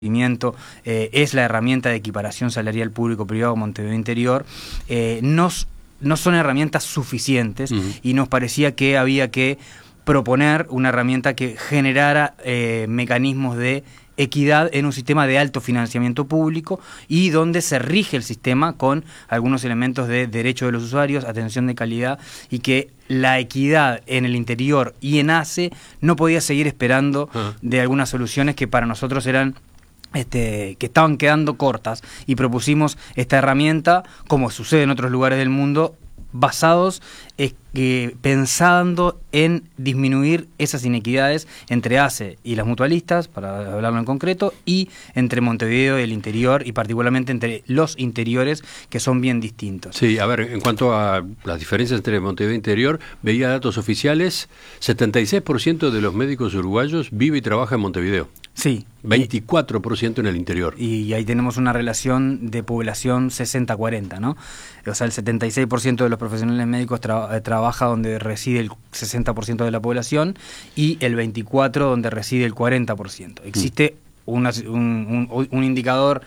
Es la herramienta de equiparación salarial público-privado Montevideo Interior, no son herramientas suficientes y nos parecía que había que proponer una herramienta que generara mecanismos de equidad en un sistema de alto financiamiento público y donde se rige el sistema con algunos elementos de derecho de los usuarios, atención de calidad, y que la equidad en el interior y en ACE no podía seguir esperando de algunas soluciones que para nosotros eran que estaban quedando cortas, y propusimos esta herramienta, como sucede en otros lugares del mundo, basados pensando en disminuir esas inequidades entre ACE y las mutualistas, para hablarlo en concreto, y entre Montevideo y el interior, y particularmente entre los interiores, que son bien distintos. Sí, a ver, en cuanto a las diferencias entre Montevideo e interior, veía datos oficiales, 76% de los médicos uruguayos vive y trabaja en Montevideo. Sí. 24% en el interior. Y ahí tenemos una relación de población 60-40, ¿no? O sea, el 76% de los profesionales médicos trabaja donde reside el 60% de la población y el 24% donde reside el 40%. Existe un indicador,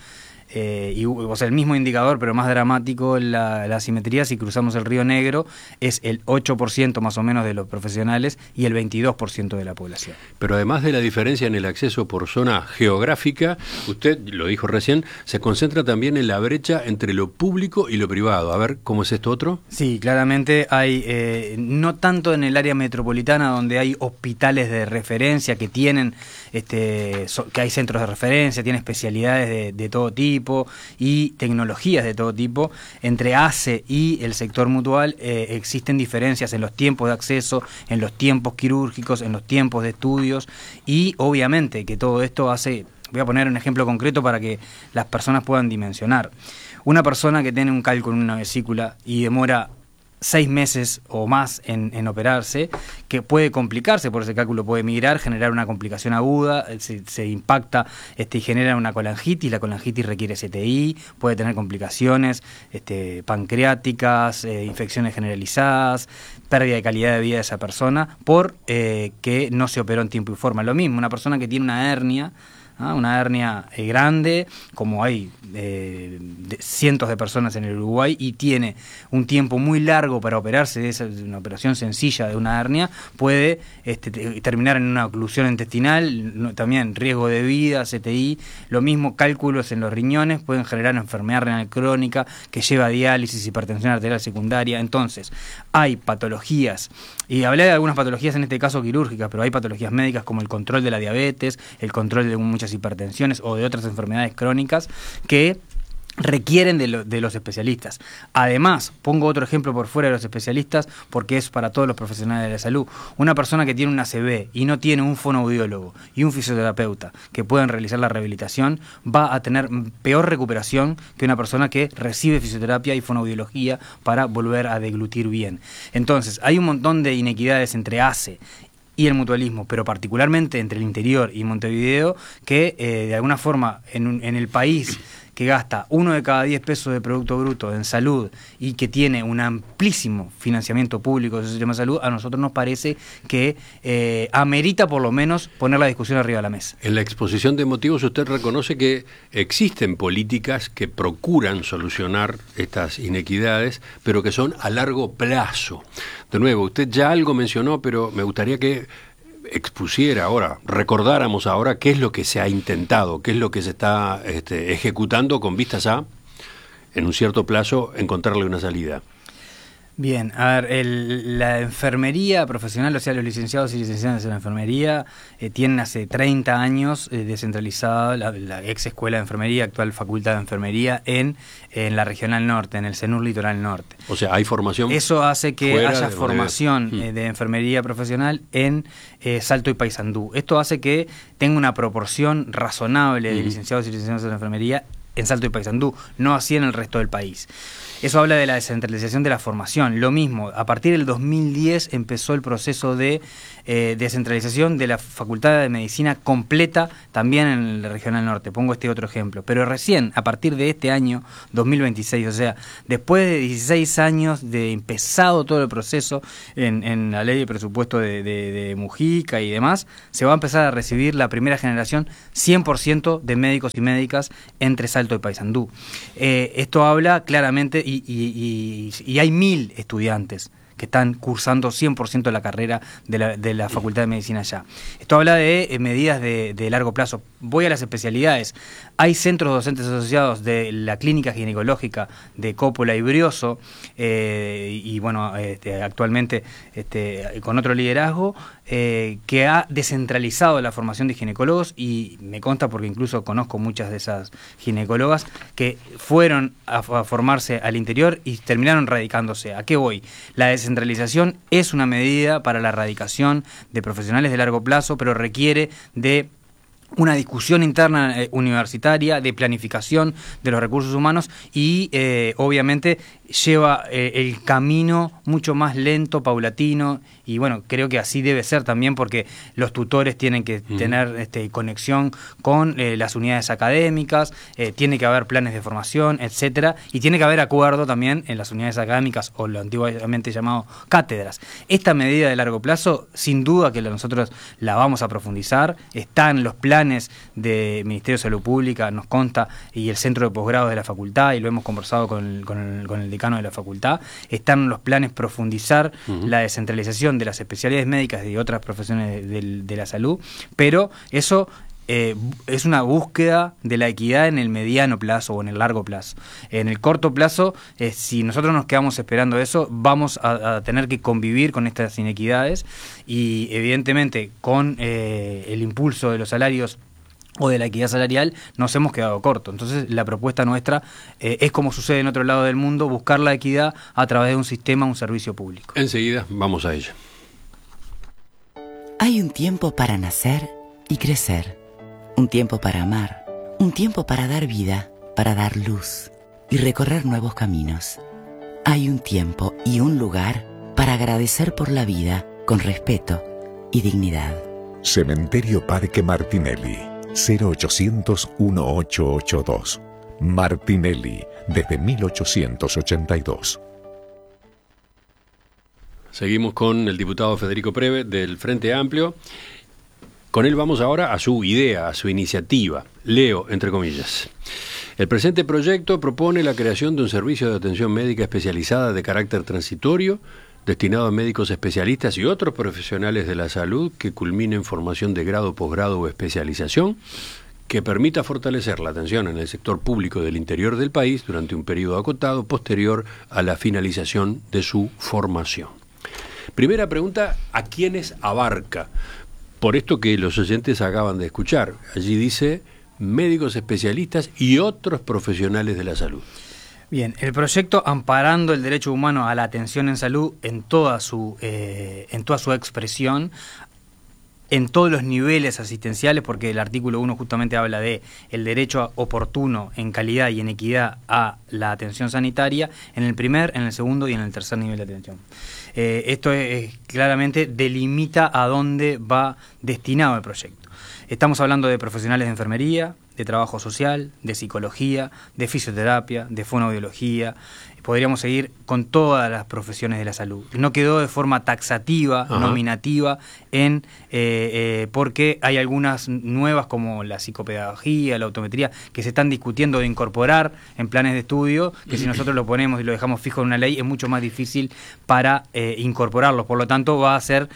o sea, el mismo indicador, pero más dramático, la asimetría. Si cruzamos el Río Negro, es el 8% más o menos de los profesionales y el 22% de la población. Pero además de la diferencia en el acceso por zona geográfica, usted lo dijo recién, se concentra también en la brecha entre lo público y lo privado. A ver, ¿cómo es esto otro? Sí, claramente hay, no tanto en el área metropolitana, donde hay hospitales de referencia que tienen, que hay centros de referencia, tienen especialidades de todo tipo y tecnologías de todo tipo. Entre ACE y el sector mutual existen diferencias en los tiempos de acceso, en los tiempos quirúrgicos, en los tiempos de estudios, y obviamente que todo esto hace... Voy a poner un ejemplo concreto para que las personas puedan dimensionar. Una persona que tiene un cálculo en una vesícula y demora 6 meses o más en operarse, que puede complicarse por ese cálculo, puede migrar, generar una complicación aguda, se impacta y genera una colangitis. La colangitis requiere CTI, puede tener complicaciones pancreáticas, infecciones generalizadas, pérdida de calidad de vida de esa persona por que no se operó en tiempo y forma. Lo mismo, una persona que tiene una hernia, una hernia grande, como hay cientos de personas en el Uruguay, y tiene un tiempo muy largo para operarse, es una operación sencilla de una hernia, puede terminar en una oclusión intestinal, también riesgo de vida, CTI, lo mismo cálculos en los riñones, pueden generar enfermedad renal crónica que lleva a diálisis, hipertensión arterial secundaria. Entonces, hay patologías, y hablé de algunas patologías en este caso quirúrgicas, pero hay patologías médicas como el control de la diabetes, el control de muchas hipertensiones o de otras enfermedades crónicas que requieren de los especialistas. Además, pongo otro ejemplo por fuera de los especialistas porque es para todos los profesionales de la salud. Una persona que tiene una ACV y no tiene un fonoaudiólogo y un fisioterapeuta que puedan realizar la rehabilitación, va a tener peor recuperación que una persona que recibe fisioterapia y fonoaudiología para volver a deglutir bien. Entonces, hay un montón de inequidades entre ACE y el mutualismo, pero particularmente entre el interior y Montevideo, que de alguna forma en el país que gasta 1 de cada 10 pesos de Producto Bruto en salud y que tiene un amplísimo financiamiento público de su sistema de salud, a nosotros nos parece que amerita por lo menos poner la discusión arriba de la mesa. En la exposición de motivos usted reconoce que existen políticas que procuran solucionar estas inequidades, pero que son a largo plazo. De nuevo, usted ya algo mencionó, pero me gustaría que expusiera ahora, recordáramos ahora qué es lo que se ha intentado, qué es lo que se está ejecutando con vistas a, en un cierto plazo, encontrarle una salida. Bien, a ver, la enfermería profesional, o sea, los licenciados y licenciadas en la enfermería tienen hace 30 años descentralizada la ex escuela de enfermería, actual facultad de enfermería en la Regional Norte, en el CENUR Litoral Norte. O sea, hay formación. Eso hace que haya formación de enfermería profesional en Salto y Paysandú. Esto hace que tenga una proporción razonable de licenciados y licenciadas en la enfermería en Salto y Paysandú, no así en el resto del país. Eso habla de la descentralización de la formación. Lo mismo, a partir del 2010 empezó el proceso de descentralización de la Facultad de Medicina completa, también en el Regional Norte. Pongo este otro ejemplo. Pero recién, a partir de este año, 2026, o sea, después de 16 años de empezado todo el proceso en la ley de presupuesto de Mujica y demás, se va a empezar a recibir la primera generación 100% de médicos y médicas entre Salto y Paysandú. Esto habla claramente, y hay 1000 estudiantes que están cursando 100% la carrera de la Facultad de Medicina allá. Esto habla de medidas de largo plazo. Voy a las especialidades. Hay centros docentes asociados de la Clínica Ginecológica de Coppola y Brioso, y bueno, actualmente con otro liderazgo, que ha descentralizado la formación de ginecólogos, y me consta porque incluso conozco muchas de esas ginecólogas que fueron a formarse al interior y terminaron radicándose. ¿A qué voy? La descentralización es una medida para la erradicación de profesionales de largo plazo, pero requiere de una discusión interna universitaria, de planificación de los recursos humanos, y obviamente lleva el camino mucho más lento, paulatino, y bueno, creo que así debe ser también, porque los tutores tienen que tener conexión con las unidades académicas, tiene que haber planes de formación, etcétera, y tiene que haber acuerdo también en las unidades académicas, o lo antiguamente llamado cátedras. Esta medida de largo plazo, sin duda que nosotros la vamos a profundizar, están los planes del Ministerio de Salud Pública, nos consta, y el centro de posgrado de la facultad, y lo hemos conversado con el decano de la facultad. Están los planes profundizar la descentralización de las especialidades médicas y de otras profesiones de la salud, pero eso es una búsqueda de la equidad en el mediano plazo o en el largo plazo. En el corto plazo, si nosotros nos quedamos esperando eso, vamos a tener que convivir con estas inequidades, y evidentemente con el impulso de los salarios o de la equidad salarial nos hemos quedado cortos. Entonces la propuesta nuestra es, como sucede en otro lado del mundo, buscar la equidad a través de un sistema, un servicio público. Enseguida vamos a ello. Hay un tiempo para nacer y crecer, un tiempo para amar, un tiempo para dar vida, para dar luz y recorrer nuevos caminos. Hay un tiempo y un lugar para agradecer por la vida con respeto y dignidad. Cementerio Parque Martinelli, 0800-1882. Martinelli, desde 1882. Seguimos con el diputado Federico Preve del Frente Amplio. Con él vamos ahora a su idea, a su iniciativa. Leo, entre comillas. El presente proyecto propone la creación de un servicio de atención médica especializada de carácter transitorio, destinado a médicos especialistas y otros profesionales de la salud que culminen formación de grado, posgrado o especialización, que permita fortalecer la atención en el sector público del interior del país durante un periodo acotado posterior a la finalización de su formación. Primera pregunta, ¿a quiénes abarca? Por esto que los oyentes acaban de escuchar. Allí dice médicos especialistas y otros profesionales de la salud. Bien, el proyecto, amparando el derecho humano a la atención en salud en toda su expresión, en todos los niveles asistenciales, porque el artículo 1 justamente habla de el derecho oportuno en calidad y en equidad a la atención sanitaria, en el primer, en el segundo y en el tercer nivel de atención. Esto claramente delimita a dónde va destinado el proyecto. Estamos hablando de profesionales de enfermería, de trabajo social, de psicología, de fisioterapia, de fonoaudiología. Podríamos seguir con todas las profesiones de la salud. No quedó de forma taxativa, nominativa, porque hay algunas nuevas, como la psicopedagogía, la optometría, que se están discutiendo de incorporar en planes de estudio, que si nosotros lo ponemos y lo dejamos fijo en una ley, es mucho más difícil para incorporarlos. Por lo tanto, va a ser,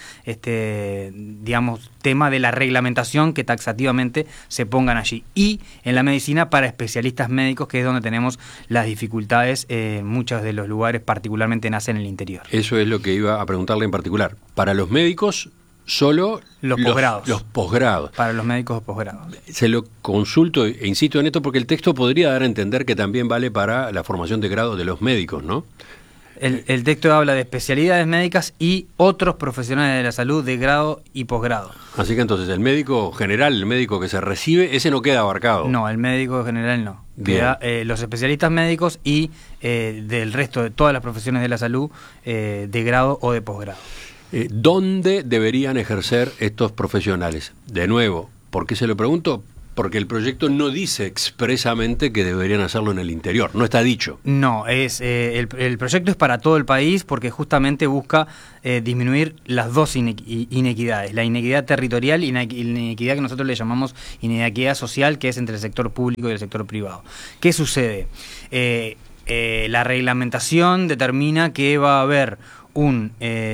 tema de la reglamentación que taxativamente se pongan allí. Y en la medicina para especialistas médicos, que es donde tenemos las dificultades, muchos de los lugares particularmente nacen en el interior. Eso es lo que iba a preguntarle en particular. Para los médicos, solo los posgrados. Los posgrados. Para los médicos posgrados. Se lo consulto e insisto en esto porque el texto podría dar a entender que también vale para la formación de grado de los médicos, ¿no? El texto habla de especialidades médicas y otros profesionales de la salud de grado y posgrado. Así que entonces el médico general, el médico que se recibe, ese no queda abarcado. No, el médico general no. que da los especialistas médicos y del resto de todas las profesiones de la salud de grado o de posgrado. ¿Dónde deberían ejercer estos profesionales? De nuevo, ¿por qué se lo pregunto? Porque el proyecto no dice expresamente que deberían hacerlo en el interior, no está dicho. No, el proyecto es para todo el país porque justamente busca disminuir las dos inequidades, la inequidad territorial y la inequidad que nosotros le llamamos inequidad social, que es entre el sector público y el sector privado. ¿Qué sucede? La reglamentación determina que va a haber un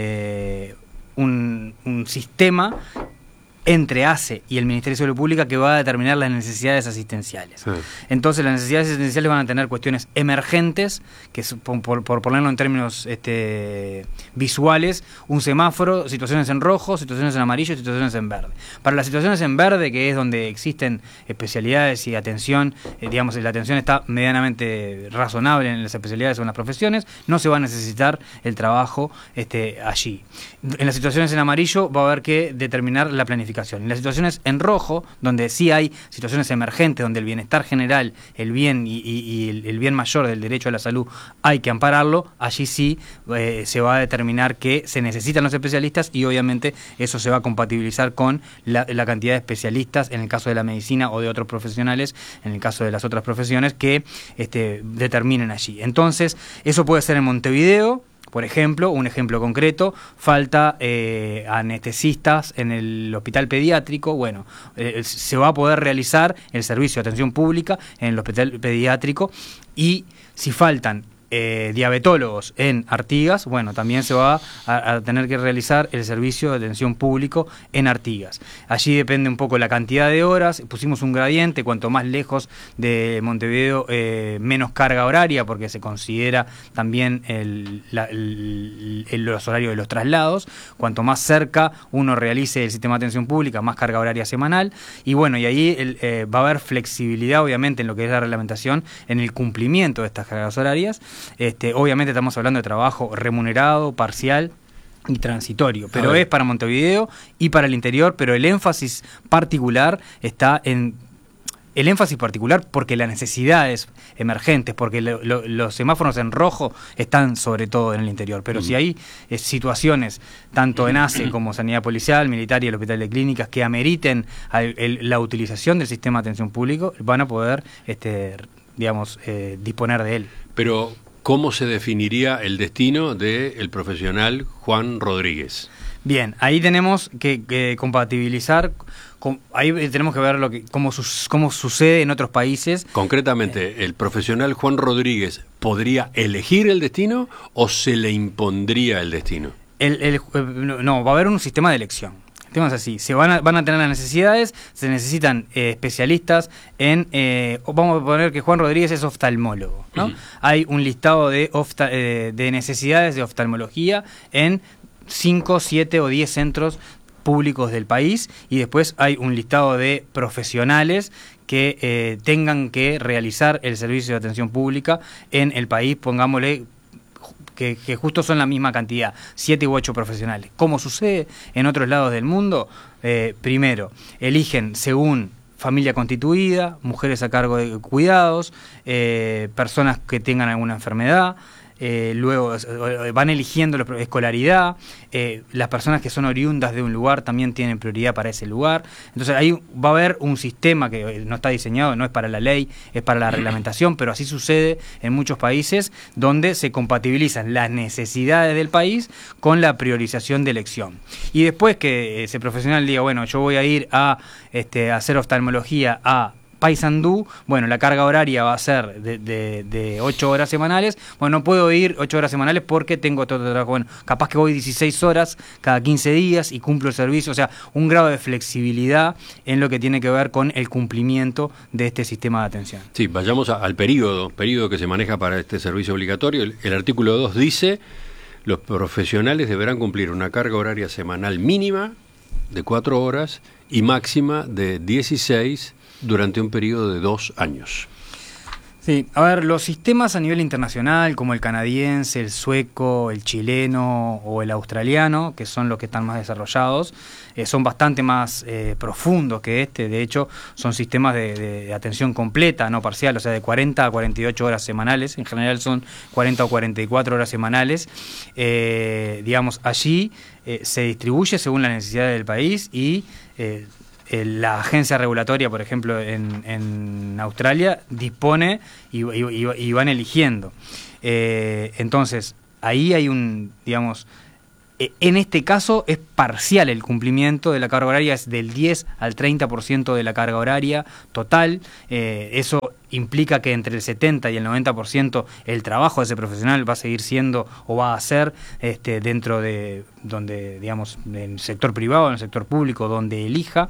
sistema entre ACE y el Ministerio de Salud Pública que va a determinar las necesidades asistenciales. Sí. Entonces, las necesidades asistenciales van a tener cuestiones emergentes, que es, por ponerlo en términos visuales, un semáforo, situaciones en rojo, situaciones en amarillo, situaciones en verde. Para las situaciones en verde, que es donde existen especialidades y atención, digamos, la atención está medianamente razonable en las especialidades o en las profesiones, no se va a necesitar el trabajo allí. En las situaciones en amarillo va a haber que determinar la planificación. En las situaciones en rojo, donde sí hay situaciones emergentes, donde el bienestar general, el bien y el bien mayor del derecho a la salud hay que ampararlo, allí sí se va a determinar que se necesitan los especialistas y obviamente eso se va a compatibilizar con la cantidad de especialistas en el caso de la medicina o de otros profesionales, en el caso de las otras profesiones que determinen allí. Entonces, eso puede ser en Montevideo. Por ejemplo, un ejemplo concreto, falta anestesistas en el hospital pediátrico. Bueno, se va a poder realizar el servicio de atención pública en el hospital pediátrico y si faltan diabetólogos en Artigas, bueno, también se va a tener que realizar el servicio de atención público en Artigas. Allí depende un poco la cantidad de horas, pusimos un gradiente, cuanto más lejos de Montevideo, menos carga horaria, porque se considera también los horarios de los traslados. Cuanto más cerca uno realice el sistema de atención pública, más carga horaria semanal, y bueno, y ahí va a haber flexibilidad, obviamente, en lo que es la reglamentación, en el cumplimiento de estas cargas horarias. Obviamente estamos hablando de trabajo remunerado, parcial y transitorio, pero es para Montevideo y para el interior, pero el énfasis particular está en... El énfasis particular porque las necesidades emergentes, porque los semáforos en rojo están sobre todo en el interior, pero si hay situaciones, tanto en ACE como Sanidad Policial, Militar y el Hospital de Clínicas, que ameriten la utilización del sistema de atención público, van a poder disponer de él. Pero, ¿cómo se definiría el destino del profesional Juan Rodríguez? Bien, ahí tenemos que compatibilizar, ahí tenemos que ver cómo sucede en otros países. Concretamente, ¿el profesional Juan Rodríguez podría elegir el destino o se le impondría el destino? No, va a haber un sistema de elección. Temas así, van a tener las necesidades, se necesitan especialistas en, vamos a poner que Juan Rodríguez es oftalmólogo, ¿no? Hay un listado de necesidades de oftalmología en 5, 7 o 10 centros públicos del país y después hay un listado de profesionales que tengan que realizar el servicio de atención pública en el país, pongámosle que justo son la misma cantidad, 7 u 8 profesionales. Como sucede en otros lados del mundo, primero, eligen según familia constituida, mujeres a cargo de cuidados, personas que tengan alguna enfermedad, luego van eligiendo la escolaridad, las personas que son oriundas de un lugar también tienen prioridad para ese lugar. Entonces ahí va a haber un sistema que no está diseñado, no es para la ley, es para la reglamentación, pero así sucede en muchos países donde se compatibilizan las necesidades del país con la priorización de elección. Y después que ese profesional diga, bueno, yo voy a ir a hacer oftalmología a Paysandú, bueno, la carga horaria va a ser de 8 horas semanales. Bueno, no puedo ir 8 horas semanales porque tengo todo trabajo. Bueno, capaz que voy 16 horas cada 15 días y cumplo el servicio. O sea, un grado de flexibilidad en lo que tiene que ver con el cumplimiento de este sistema de atención. Sí, vayamos al periodo que se maneja para este servicio obligatorio. El artículo 2 dice: los profesionales deberán cumplir una carga horaria semanal mínima de 4 horas y máxima de 16 durante un periodo de 2 años. Sí, a ver, los sistemas a nivel internacional, como el canadiense, el sueco, el chileno o el australiano, que son los que están más desarrollados, son bastante más profundos que este. De hecho, son sistemas de atención completa, no parcial, o sea, de 40 a 48 horas semanales. En general son 40 o 44 horas semanales. Digamos, allí se distribuye según las necesidades del país y... la agencia regulatoria, por ejemplo, en Australia, dispone y van eligiendo. Entonces, ahí hay digamos, en este caso es parcial el cumplimiento de la carga horaria, es del 10 al 30% de la carga horaria total. Eso implica que entre el 70 y el 90% el trabajo de ese profesional va a seguir siendo o va a ser dentro de donde, digamos, en el sector privado, en el sector público, donde elija.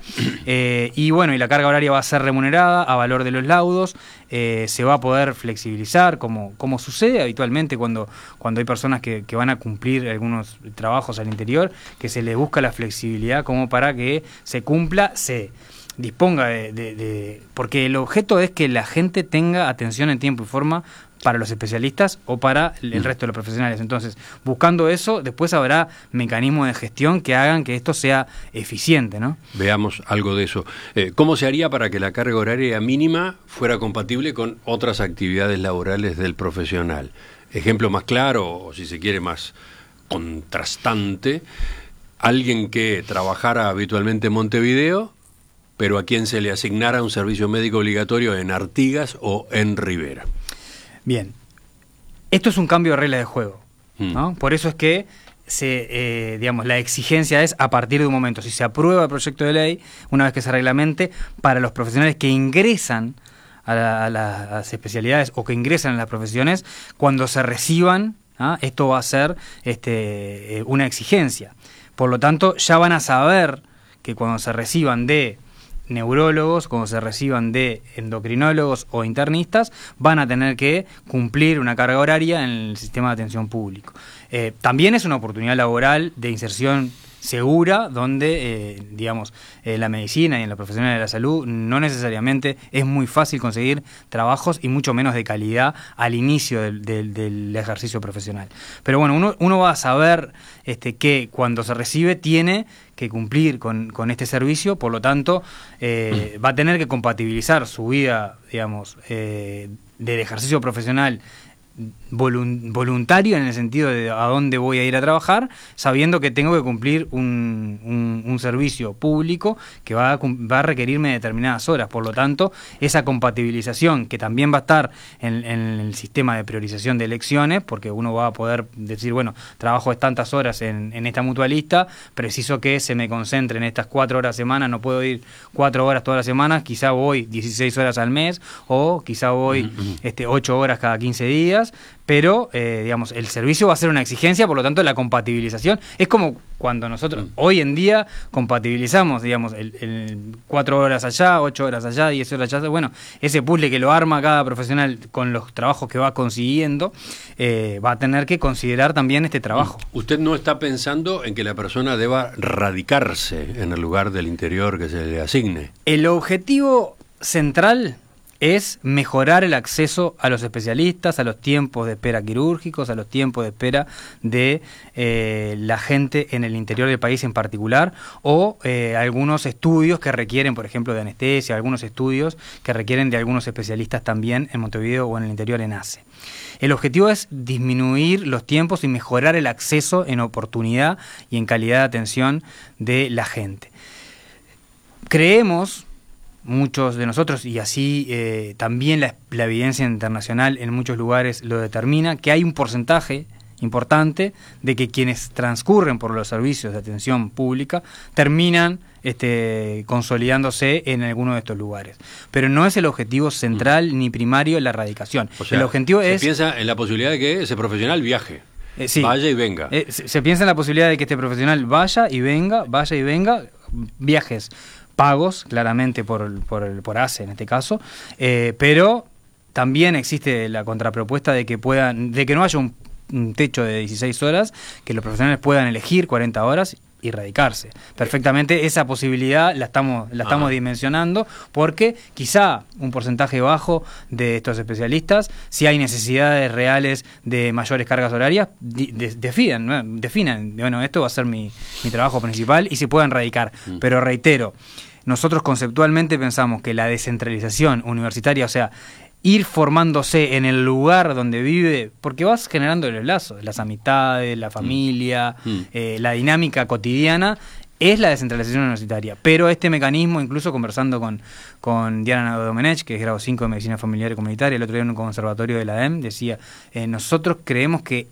Y bueno, y la carga horaria va a ser remunerada a valor de los laudos. Se va a poder flexibilizar, como sucede habitualmente cuando hay personas que van a cumplir algunos trabajos al interior, que se les busca la flexibilidad como para que se cumpla, se disponga porque el objeto es que la gente tenga atención en tiempo y forma para los especialistas o para el resto de los profesionales. Entonces, buscando eso, después habrá mecanismos de gestión que hagan que esto sea eficiente, ¿no? Veamos algo de eso. ¿Cómo se haría para que la carga horaria mínima fuera compatible con otras actividades laborales del profesional? Ejemplo más claro, o si se quiere más contrastante, alguien que trabajara habitualmente en Montevideo, pero a quien se le asignara un servicio médico obligatorio en Artigas o en Rivera. Bien, esto es un cambio de regla de juego, ¿no? Por eso es que digamos, la exigencia es a partir de un momento, si se aprueba el proyecto de ley, una vez que se reglamente, para los profesionales que ingresan a las especialidades o que ingresan a las profesiones, cuando se reciban, esto va a ser una exigencia. Por lo tanto, ya van a saber que cuando se reciban de neurólogos, cuando se reciban de endocrinólogos o internistas, van a tener que cumplir una carga horaria en el sistema de atención público. También es una oportunidad laboral de inserción segura, donde, digamos, la medicina y en la profesión de la salud no necesariamente es muy fácil conseguir trabajos y mucho menos de calidad al inicio del ejercicio profesional. Pero bueno, uno va a saber que cuando se recibe tiene que cumplir con este servicio, por lo tanto, va a tener que compatibilizar su vida, digamos, del ejercicio profesional voluntario, en el sentido de a dónde voy a ir a trabajar, sabiendo que tengo que cumplir un servicio público que va a requerirme determinadas horas. Por lo tanto, esa compatibilización, que también va a estar en el sistema de priorización de elecciones, porque uno va a poder decir, bueno, trabajo tantas horas en esta mutualista, preciso que se me concentre en estas 4 horas a semana, no puedo ir 4 horas todas las semanas, quizá voy 16 horas al mes, o quizá voy 8 horas cada 15 días, pero digamos, el servicio va a ser una exigencia, por lo tanto la compatibilización es como cuando nosotros hoy en día compatibilizamos, digamos, el 4 horas allá, 8 horas allá, 10 horas allá. Bueno, ese puzzle que lo arma cada profesional con los trabajos que va consiguiendo, va a tener que considerar también este trabajo. ¿Usted no está pensando en que la persona deba radicarse en el lugar del interior que se le asigne? El objetivo central es mejorar el acceso a los especialistas, a los tiempos de espera quirúrgicos, a los tiempos de espera de la gente en el interior del país en particular, o algunos estudios que requieren, por ejemplo, de anestesia, algunos estudios que requieren de algunos especialistas también en Montevideo o en el interior en ACE. El objetivo es disminuir los tiempos y mejorar el acceso en oportunidad y en calidad de atención de la gente. Creemos, muchos de nosotros, y así también la evidencia internacional en muchos lugares lo determina, que hay un porcentaje importante de que quienes transcurren por los servicios de atención pública terminan consolidándose en alguno de estos lugares. Pero no es el objetivo central ni primario la erradicación. O sea, el objetivo se piensa en la posibilidad de que ese profesional viaje. Sí, vaya y venga. Se piensa en la posibilidad de que este profesional vaya y venga, viajes pagos claramente por ACE en este caso, pero también existe la contrapropuesta de que no haya un techo de 16 horas, que los profesionales puedan elegir 40 horas y radicarse. Perfectamente esa posibilidad la estamos dimensionando, porque quizá un porcentaje bajo de estos especialistas, si hay necesidades reales de mayores cargas horarias, definan, bueno, esto va a ser mi trabajo principal, y se puedan radicar. Pero reitero, nosotros conceptualmente pensamos que la descentralización universitaria, o sea, ir formándose en el lugar donde vive, porque vas generando los lazos, las amistades, la familia, la dinámica cotidiana, es la descentralización universitaria. Pero este mecanismo, incluso conversando con Diana Domenech, que es grado 5 de Medicina Familiar y Comunitaria, el otro día en un conservatorio de la ADEM, decía, nosotros creemos que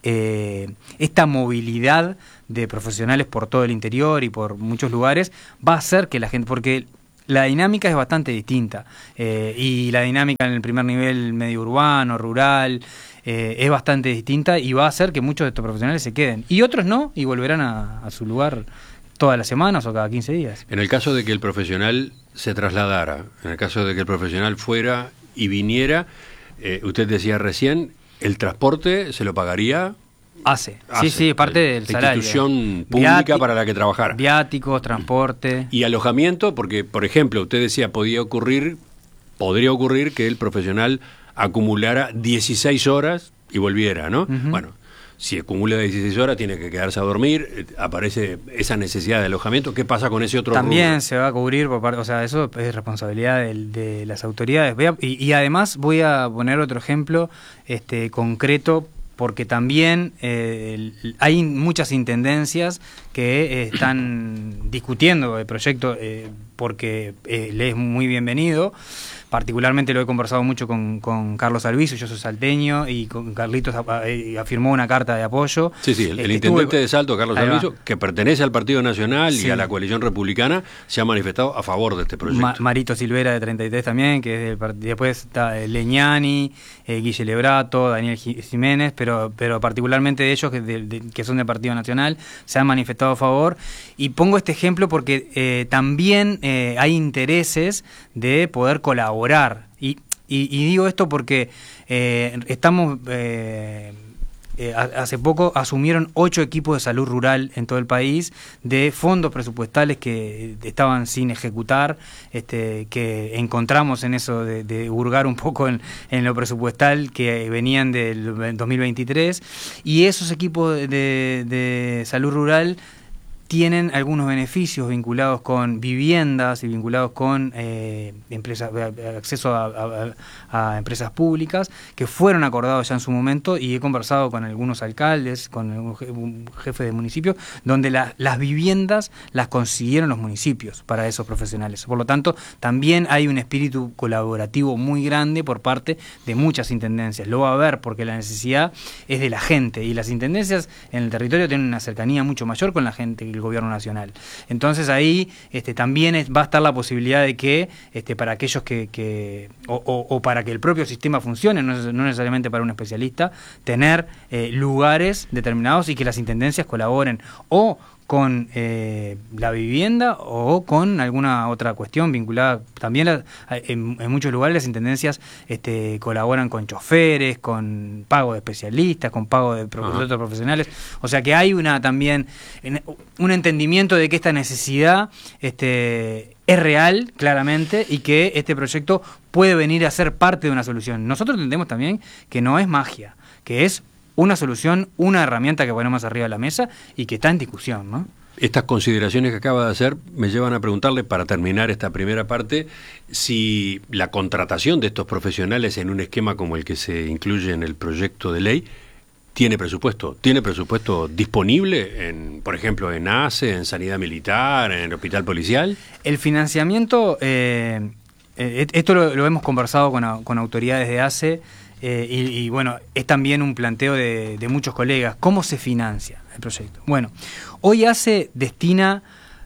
esta movilidad de profesionales por todo el interior y por muchos lugares va a hacer que la gente, porque la dinámica es bastante distinta, y la dinámica en el primer nivel medio urbano, rural, es bastante distinta, y va a hacer que muchos de estos profesionales se queden, y otros no, y volverán a su lugar todas las semanas o cada 15 días. En el caso de que el profesional se trasladara, en el caso de que el profesional fuera y viniera, usted decía recién, ¿el transporte se lo pagaría? Sí, parte del salario. La institución pública para la que trabajara. Viáticos, transporte. Y alojamiento, porque, por ejemplo, usted decía, podría ocurrir que el profesional acumulara 16 horas y volviera, ¿no? Bueno, si acumula 16 horas, tiene que quedarse a dormir, aparece esa necesidad de alojamiento. ¿Qué pasa con ese otro También rubro? Se va a cubrir por parte, o sea, eso es responsabilidad de las autoridades. Y además voy a poner otro ejemplo concreto, porque también hay muchas intendencias que están discutiendo el proyecto, porque le es muy bienvenido. Particularmente lo he conversado mucho con Carlos Alviso, yo soy salteño, y con Carlitos afirmó una carta de apoyo. Sí, el intendente de Salto, Carlos Alviso, que pertenece al Partido Nacional y a la coalición republicana, se ha manifestado a favor de este proyecto. Marito Silvera de 33 también, que es después está Leñani, Guille Lebrato, Daniel Jiménez, pero particularmente de ellos, que son del Partido Nacional, se han manifestado a favor. Y pongo este ejemplo porque también hay intereses de poder colaborar. Y digo esto porque estamos... hace poco asumieron 8 equipos de salud rural en todo el país, de fondos presupuestales que estaban sin ejecutar, que encontramos en eso de hurgar un poco en lo presupuestal que venían del 2023, y esos equipos de salud rural tienen algunos beneficios vinculados con viviendas y vinculados con empresas, acceso a empresas públicas, que fueron acordados ya en su momento, y he conversado con algunos alcaldes, con un jefe de municipio, donde las viviendas las consiguieron los municipios para esos profesionales. Por lo tanto, también hay un espíritu colaborativo muy grande por parte de muchas intendencias. Lo va a haber porque la necesidad es de la gente, y las intendencias en el territorio tienen una cercanía mucho mayor con la gente que el gobierno nacional. Entonces ahí también va a estar la posibilidad de que para aquellos o para que el propio sistema funcione, no necesariamente para un especialista, tener lugares determinados, y que las intendencias colaboren o con la vivienda o con alguna otra cuestión vinculada. También en muchos lugares las intendencias colaboran con choferes, con pago de especialistas, con pago de otros profesionales. O sea que hay también un entendimiento de que esta necesidad es real, claramente, y que este proyecto puede venir a ser parte de una solución. Nosotros entendemos también que no es magia, que es una solución, una herramienta que ponemos arriba de la mesa y que está en discusión, ¿no? Estas consideraciones que acaba de hacer me llevan a preguntarle, para terminar esta primera parte, si la contratación de estos profesionales en un esquema como el que se incluye en el proyecto de ley tiene presupuesto disponible, por ejemplo, en ACE, en Sanidad Militar, en el Hospital Policial. El financiamiento, esto lo hemos conversado con autoridades de ACE, y bueno, es también un planteo de muchos colegas. ¿Cómo se financia el proyecto? Bueno, hoy ACE destina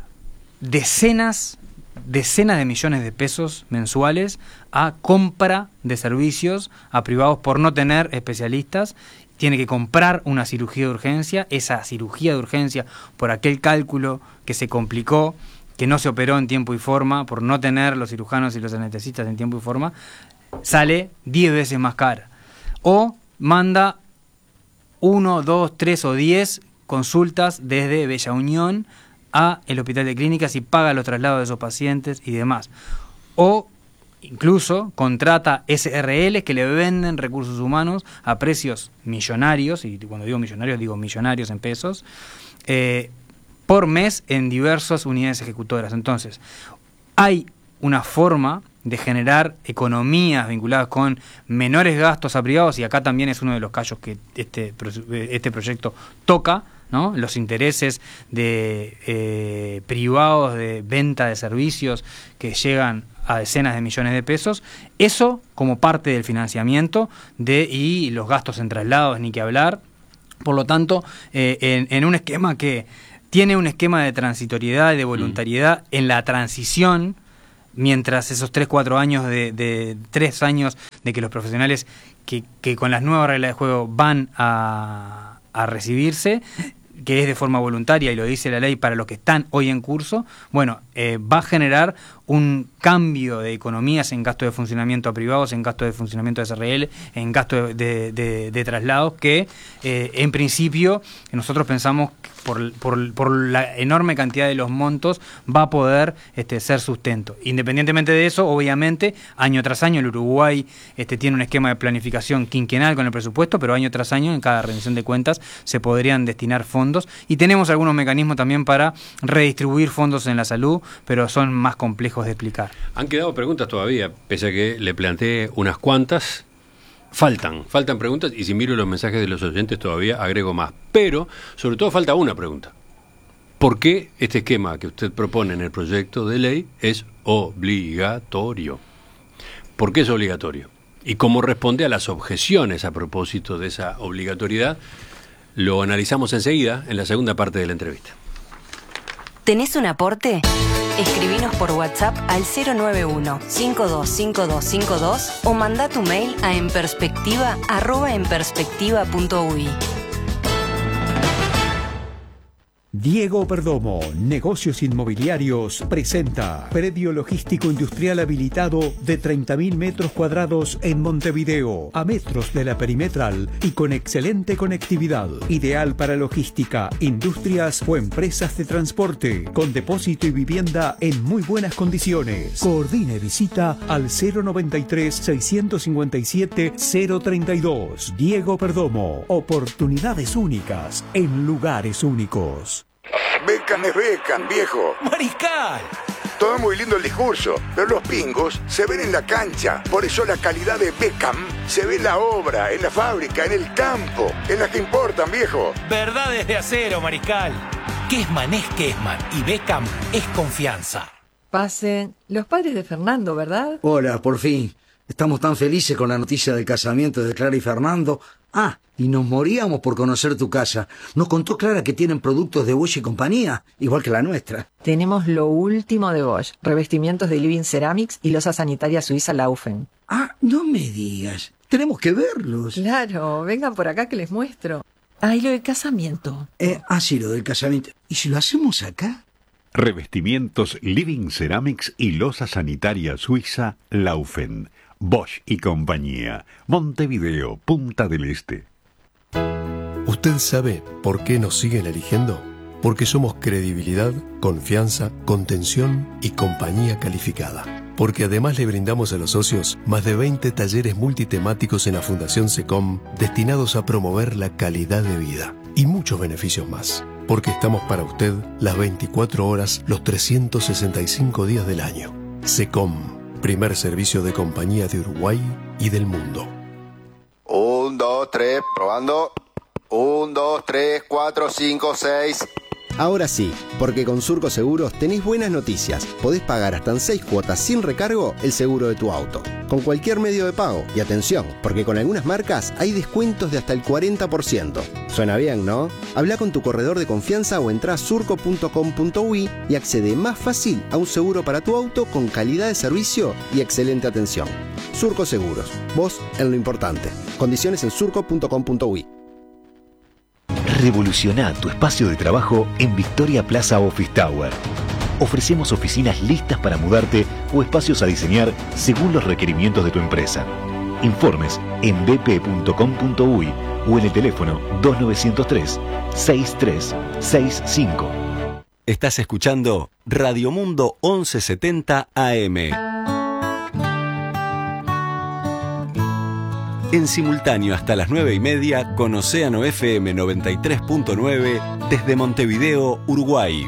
decenas de millones de pesos mensuales a compra de servicios a privados por no tener especialistas. Tiene que comprar una cirugía de urgencia, esa cirugía de urgencia, por aquel cálculo que se complicó, que no se operó en tiempo y forma, por no tener los cirujanos y los anestesistas en tiempo y forma, sale 10 veces más cara. O manda 1, 2, 3 o 10 consultas desde Bella Unión a el Hospital de Clínicas y paga los traslados de esos pacientes y demás. O incluso contrata SRL que le venden recursos humanos a precios millonarios, y cuando digo millonarios en pesos, por mes en diversas unidades ejecutoras. Entonces, hay una forma de generar economías vinculadas con menores gastos a privados, y acá también es uno de los callos que este proyecto toca, ¿no? Los intereses de privados de venta de servicios que llegan a decenas de millones de pesos, eso como parte del financiamiento y los gastos en traslados, ni que hablar. Por lo tanto, en un esquema que tiene un esquema de transitoriedad y de voluntariedad en la transición, mientras esos 3-4 años de 3 años de que los profesionales que con las nuevas reglas de juego van a recibirse, que es de forma voluntaria y lo dice la ley para los que están hoy en curso, bueno, va a generar un cambio de economías en gasto de funcionamiento a privados, en gasto de funcionamiento de SRL, en gasto de traslados, que en principio nosotros pensamos que por la enorme cantidad de los montos va a poder ser sustento. Independientemente de eso, obviamente, año tras año el Uruguay tiene un esquema de planificación quinquenal con el presupuesto, pero año tras año en cada rendición de cuentas se podrían destinar fondos, y tenemos algunos mecanismos también para redistribuir fondos en la salud, pero son más complejos de explicar. Han quedado preguntas todavía, pese a que le planteé unas cuantas. Faltan preguntas, y si miro los mensajes de los oyentes todavía agrego más. Pero, sobre todo, falta una pregunta. ¿Por qué este esquema que usted propone en el proyecto de ley es obligatorio? ¿Por qué es obligatorio? Y cómo responde a las objeciones a propósito de esa obligatoriedad, lo analizamos enseguida en la segunda parte de la entrevista. ¿Tenés un aporte? Escribinos por WhatsApp al 091-525252 o mandá tu mail a enperspectiva@enperspectiva.ui. Diego Perdomo, Negocios Inmobiliarios, presenta predio logístico industrial habilitado de 30.000 metros cuadrados en Montevideo, a metros de la perimetral y con excelente conectividad. Ideal para logística, industrias o empresas de transporte, con depósito y vivienda en muy buenas condiciones. Coordine visita al 093-657-032. Diego Perdomo, oportunidades únicas en lugares únicos. Beckham es Beckham, viejo. ¡Mariscal! Todo muy lindo el discurso, pero los pingos se ven en la cancha. Por eso la calidad de Beckham se ve en la obra, en la fábrica, en el campo, en las que importan, viejo. Verdades de acero, Mariscal. Kessman es Kessman y Beckham es confianza. Pasen. Los padres de Fernando, ¿verdad? Hola, por fin. Estamos tan felices con la noticia del casamiento de Clara y Fernando. Ah, y nos moríamos por conocer tu casa. Nos contó Clara que tienen productos de Bosch y compañía, igual que la nuestra. Tenemos lo último de Bosch, revestimientos de Living Ceramics y losa sanitaria suiza Laufen. Ah, no me digas. Tenemos que verlos. Claro, vengan por acá que les muestro. Ah, y lo del casamiento. Sí, lo del casamiento. ¿Y si lo hacemos acá? Revestimientos Living Ceramics y losa sanitaria suiza Laufen. Bosch y compañía. Montevideo, Punta del Este. ¿Usted sabe por qué nos siguen eligiendo? Porque somos credibilidad, confianza, contención y compañía calificada. Porque además le brindamos a los socios más de 20 talleres multitemáticos en la Fundación SECOM destinados a promover la calidad de vida. Y muchos beneficios más. Porque estamos para usted las 24 horas, los 365 días del año. SECOM. Primer servicio de compañía de Uruguay y del mundo. 1, 2, 3, probando. 1, 2, 3, 4, 5, 6. Ahora sí, porque con Surco Seguros tenés buenas noticias. Podés pagar hasta en 6 cuotas sin recargo el seguro de tu auto, con cualquier medio de pago. Y atención, porque con algunas marcas hay descuentos de hasta el 40%. Suena bien, ¿no? Habla con tu corredor de confianza o entrá a surco.com.uy y accede más fácil a un seguro para tu auto con calidad de servicio y excelente atención. Surco Seguros, vos en lo importante. Condiciones en surco.com.uy. Revoluciona tu espacio de trabajo en Victoria Plaza Office Tower. Ofrecemos oficinas listas para mudarte o espacios a diseñar según los requerimientos de tu empresa. Informes en bp.com.uy o en el teléfono 2903-6365. Estás escuchando Radio Mundo 1170 AM. En simultáneo hasta las 9:30 con Océano FM 93.9 desde Montevideo, Uruguay.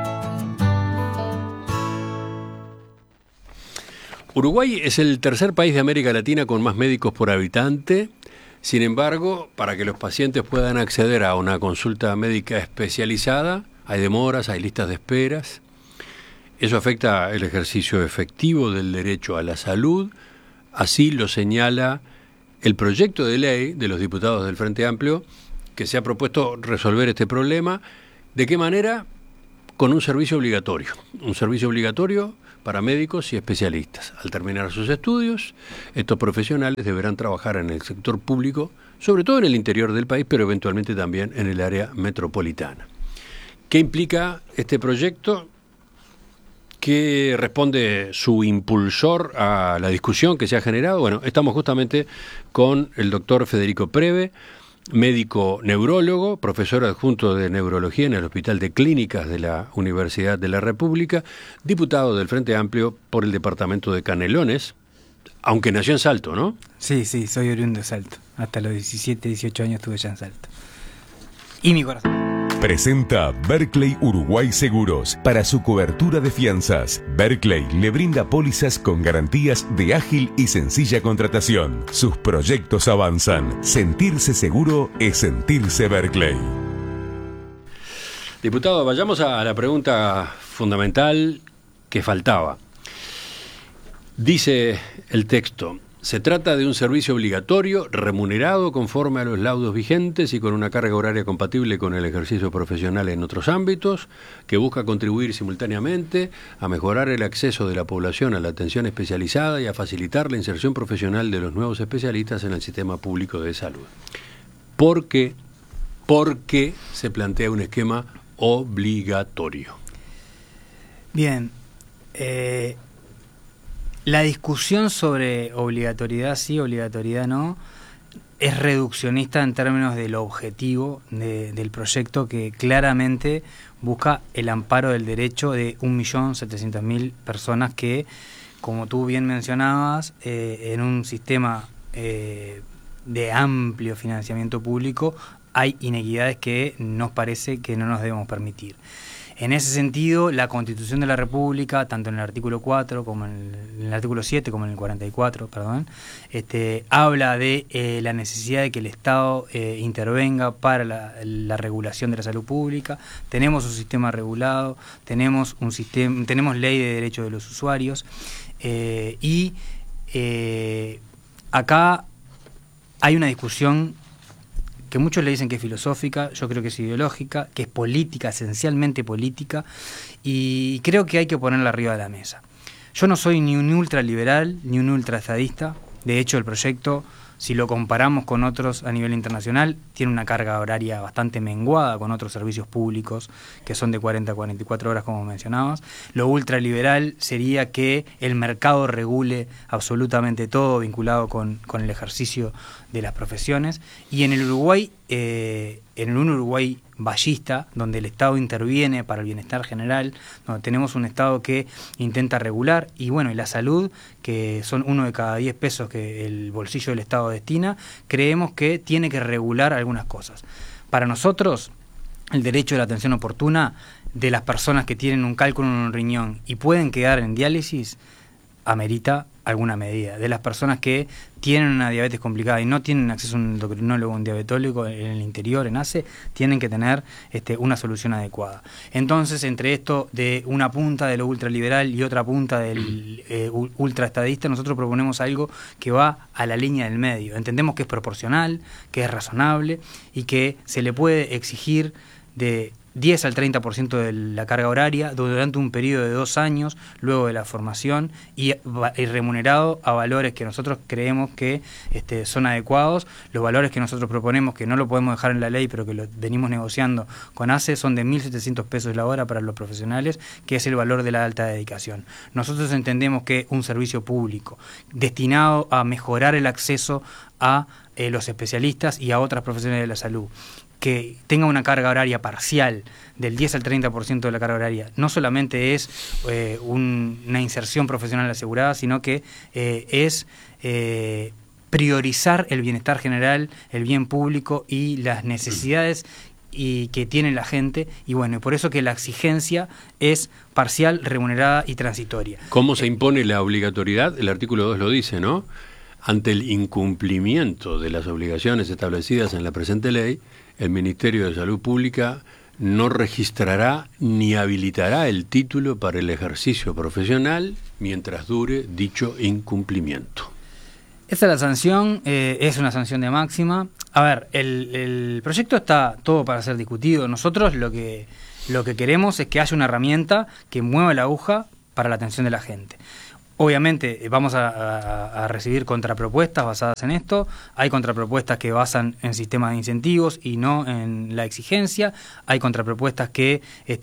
Uruguay es el tercer país de América Latina con más médicos por habitante. Sin embargo, para que los pacientes puedan acceder a una consulta médica especializada, hay demoras, hay listas de esperas. Eso afecta el ejercicio efectivo del derecho a la salud. Así lo señala el proyecto de ley de los diputados del Frente Amplio, que se ha propuesto resolver este problema. ¿De qué manera? Con un servicio obligatorio. Un servicio obligatorio para médicos y especialistas. Al terminar sus estudios, estos profesionales deberán trabajar en el sector público, sobre todo en el interior del país, pero eventualmente también en el área metropolitana. ¿Qué implica este proyecto? ¿Qué responde su impulsor a la discusión que se ha generado? Bueno, estamos justamente con el doctor Federico Preve, médico neurólogo, profesor adjunto de neurología en el Hospital de Clínicas de la Universidad de la República, diputado del Frente Amplio por el departamento de Canelones, aunque nació en Salto, ¿no? Sí, soy oriundo de Salto. Hasta los 17, 18 años estuve ya en Salto. Y mi corazón. Presenta Berkeley Uruguay Seguros para su cobertura de fianzas. Berkeley le brinda pólizas con garantías de ágil y sencilla contratación. Sus proyectos avanzan. Sentirse seguro es sentirse Berkeley. Diputado, vayamos a la pregunta fundamental que faltaba. Dice el texto: se trata de un servicio obligatorio, remunerado conforme a los laudos vigentes y con una carga horaria compatible con el ejercicio profesional en otros ámbitos, que busca contribuir simultáneamente a mejorar el acceso de la población a la atención especializada y a facilitar la inserción profesional de los nuevos especialistas en el sistema público de salud. ¿Por qué se plantea un esquema obligatorio? Bien, la discusión sobre obligatoriedad sí, obligatoriedad no, es reduccionista en términos del objetivo del proyecto, que claramente busca el amparo del derecho de 1.700.000 personas que, como tú bien mencionabas, en un sistema de amplio financiamiento público hay inequidades que nos parece que no nos debemos permitir. En ese sentido, la Constitución de la República, tanto en el artículo 4 como en el artículo 7 como en el 44, habla de la necesidad de que el Estado intervenga para la regulación de la salud pública. Tenemos un sistema regulado, tenemos ley de derechos de los usuarios acá hay una discusión que muchos le dicen que es filosófica, yo creo que es ideológica, que es política, esencialmente política, y creo que hay que ponerla arriba de la mesa. Yo no soy ni un ultraliberal ni un ultraestadista. De hecho, el proyecto, si lo comparamos con otros a nivel internacional, tiene una carga horaria bastante menguada con otros servicios públicos que son de 40 a 44 horas, como mencionabas. Lo ultraliberal sería que el mercado regule absolutamente todo vinculado con el ejercicio de las profesiones. Y en el Uruguay, en un Uruguay ballista, donde el Estado interviene para el bienestar general, donde tenemos un Estado que intenta regular, y bueno, y la salud, que son 1 de cada 10 pesos que el bolsillo del Estado destina, creemos que tiene que regular algunas cosas. Para nosotros, el derecho a la atención oportuna de las personas que tienen un cálculo en un riñón y pueden quedar en diálisis, amerita alguna medida. De las personas que tienen una diabetes complicada y no tienen acceso a un endocrinólogo o un diabetólogo en el interior, en ACE, tienen que tener una solución adecuada. Entonces, entre esto de una punta de lo ultraliberal y otra punta del ultraestadista, nosotros proponemos algo que va a la línea del medio. Entendemos que es proporcional, que es razonable y que se le puede exigir de 10 al 30% de la carga horaria durante un periodo de 2 años luego de la formación y remunerado a valores que nosotros creemos que son adecuados. Los valores que nosotros proponemos, que no lo podemos dejar en la ley, pero que lo venimos negociando con ACE, son de 1.700 pesos la hora para los profesionales, que es el valor de la alta dedicación. Nosotros entendemos que un servicio público destinado a mejorar el acceso a los especialistas y a otras profesiones de la salud, que tenga una carga horaria parcial del 10 al 30% de la carga horaria, no solamente es una inserción profesional asegurada, sino que es priorizar el bienestar general, el bien público y las necesidades que tiene la gente, y bueno, por eso que la exigencia es parcial, remunerada y transitoria. ¿Cómo se impone la obligatoriedad? El artículo 2 lo dice, ¿no? Ante el incumplimiento de las obligaciones establecidas en la presente ley, el Ministerio de Salud Pública no registrará ni habilitará el título para el ejercicio profesional mientras dure dicho incumplimiento. Esa es la sanción, es una sanción de máxima. A ver, el proyecto está todo para ser discutido. Nosotros lo que queremos es que haya una herramienta que mueva la aguja para la atención de la gente. Obviamente vamos a recibir contrapropuestas basadas en esto. Hay contrapropuestas que basan en sistemas de incentivos y no en la exigencia. Hay contrapropuestas que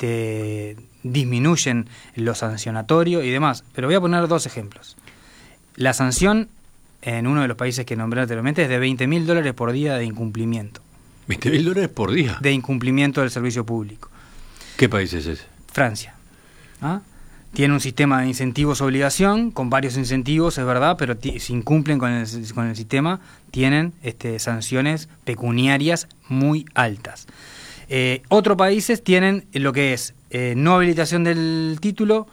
disminuyen lo sancionatorio y demás. Pero voy a poner 2 ejemplos. La sanción en uno de los países que nombré anteriormente es de $20.000 por día de incumplimiento. ¿$20.000 por día? De incumplimiento del servicio público. ¿Qué país es ese? Francia. ¿Ah? Tiene un sistema de incentivos-obligación, con varios incentivos, es verdad, pero si incumplen con el sistema, tienen sanciones pecuniarias muy altas. Otros países tienen lo que es no habilitación del título